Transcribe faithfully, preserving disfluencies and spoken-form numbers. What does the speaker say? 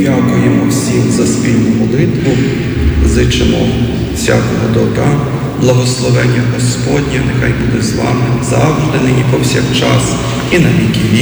Дякуємо всім за спільну молитву, зичимо всякого добра, благословення Господнє, нехай буде з вами завжди, нині повсякчас і на віки віків.